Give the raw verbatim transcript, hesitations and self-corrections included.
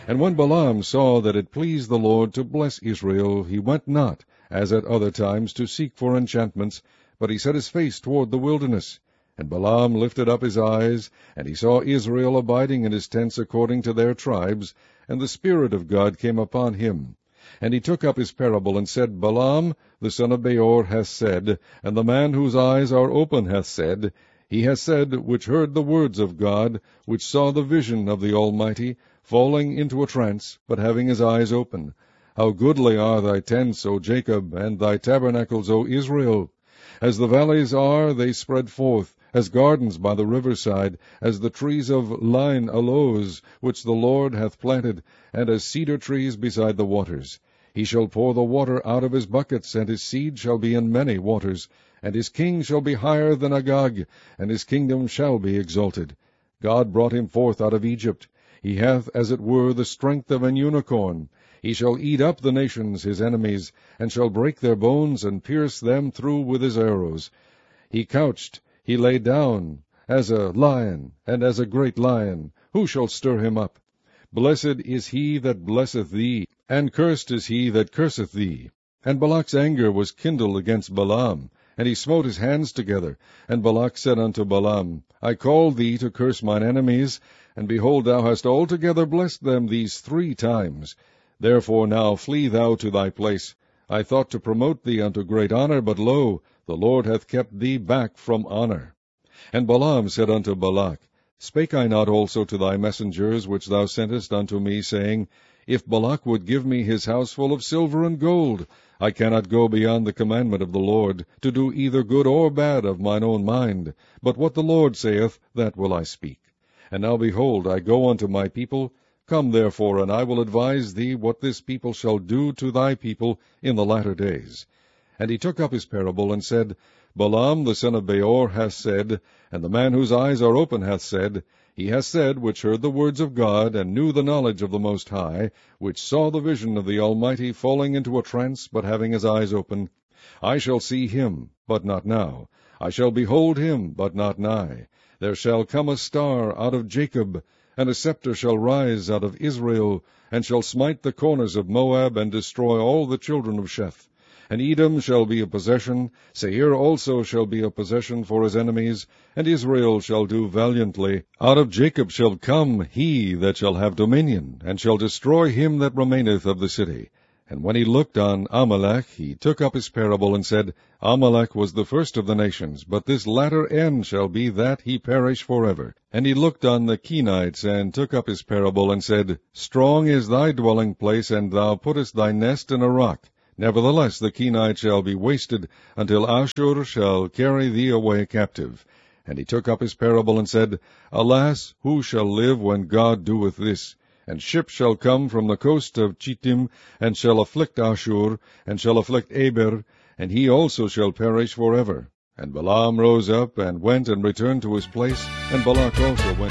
And when Balaam saw that it pleased the Lord to bless Israel, he went not, as at other times, to seek for enchantments, but he set his face toward the wilderness. And Balaam lifted up his eyes, and he saw Israel abiding in his tents according to their tribes, and the Spirit of God came upon him. And he took up his parable, and said, Balaam the son of Beor hath said, and the man whose eyes are open hath said, he hath said, which heard the words of God, which saw the vision of the Almighty, falling into a trance, but having his eyes open. How goodly are thy tents, O Jacob, and thy tabernacles, O Israel! As the valleys are, they spread forth, as gardens by the riverside, as the trees of line aloes, which the Lord hath planted, and as cedar trees beside the waters. He shall pour the water out of his buckets, and his seed shall be in many waters. And his king shall be higher than Agag, and his kingdom shall be exalted. God brought him forth out of Egypt. He hath, as it were, the strength of an unicorn. He shall eat up the nations, his enemies, and shall break their bones, and pierce them through with his arrows. He couched, he lay down, as a lion, and as a great lion. Who shall stir him up? Blessed is he that blesseth thee, and cursed is he that curseth thee. And Balak's anger was kindled against Balaam, and he smote his hands together. And Balak said unto Balaam, I called thee to curse mine enemies, and behold, thou hast altogether blessed them these three times. Therefore now flee thou to thy place. I thought to promote thee unto great honor, but lo, the Lord hath kept thee back from honor. And Balaam said unto Balak, Spake I not also to thy messengers, which thou sentest unto me, saying, If Balak would give me his house full of silver and gold, I cannot go beyond the commandment of the Lord, to do either good or bad of mine own mind. But what the Lord saith, that will I speak. And now behold, I go unto my people. Come therefore, and I will advise thee what this people shall do to thy people in the latter days. And he took up his parable, and said, Balaam the son of Beor hath said, and the man whose eyes are open hath said, He hath said, which heard the words of God, and knew the knowledge of the Most High, which saw the vision of the Almighty, falling into a trance, but having his eyes open, I shall see him, but not now. I shall behold him, but not nigh. There shall come a star out of Jacob, and a scepter shall rise out of Israel, and shall smite the corners of Moab, and destroy all the children of Sheth. And Edom shall be a possession, Seir also shall be a possession for his enemies, and Israel shall do valiantly. Out of Jacob shall come he that shall have dominion, and shall destroy him that remaineth of the city. And when he looked on Amalek, he took up his parable, and said, Amalek was the first of the nations, but this latter end shall be that he perish forever. And he looked on the Kenites, and took up his parable, and said, Strong is thy dwelling place, and thou puttest thy nest in a rock. Nevertheless the Kenites shall be wasted, until Ashur shall carry thee away captive. And he took up his parable, and said, Alas, who shall live when God doeth this? And ships shall come from the coast of Chittim, and shall afflict Ashur, and shall afflict Eber, and he also shall perish forever. And Balaam rose up, and went and returned to his place, and Balak also went